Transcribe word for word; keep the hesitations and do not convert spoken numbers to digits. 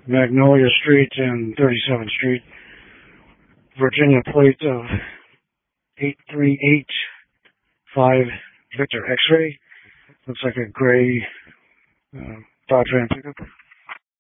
Magnolia Street and thirty-seventh Street. Virginia plate of eight three eight five Victor X-ray. Looks like a gray uh, Dodge Ram pickup.